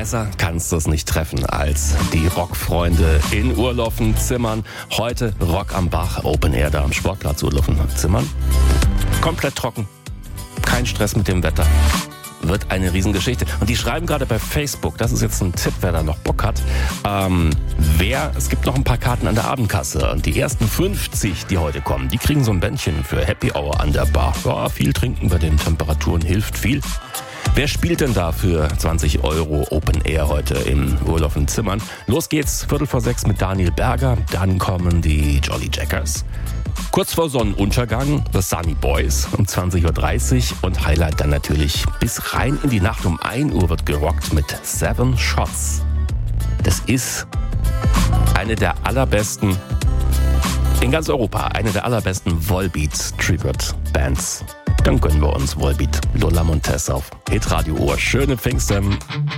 Besser kannst du es nicht treffen als die Rockfreunde in Urlaufen-Zimmern. Heute Rock am Bach, Open Air da am Sportplatz Urlaufen-Zimmern. Komplett trocken, kein Stress mit dem Wetter. Wird eine Riesengeschichte. Und die schreiben gerade bei Facebook, das ist jetzt ein Tipp, wer da noch Bock hat, es gibt noch ein paar Karten an der Abendkasse. Und die ersten 50, die heute kommen, die kriegen so ein Bändchen für Happy Hour an der Bar. Ja, viel trinken bei den Temperaturen hilft viel. Wer spielt denn da für 20 € Open Air heute im Urlaufen-Zimmern? Los geht's, 5:45 mit Daniel Berger. Dann kommen die Jolly Jackers. Kurz vor Sonnenuntergang, The Sunny Boys um 20:30 Uhr. Und Highlight dann natürlich bis rein in die Nacht um 1 Uhr wird gerockt mit 7 Shots. Das ist eine der allerbesten, in ganz Europa, eine der allerbesten Volbeat-Tribute-Bands. Dann gönnen wir uns Volbeat, Lola Montez auf Hitradio Ohr. Schöne Pfingsten.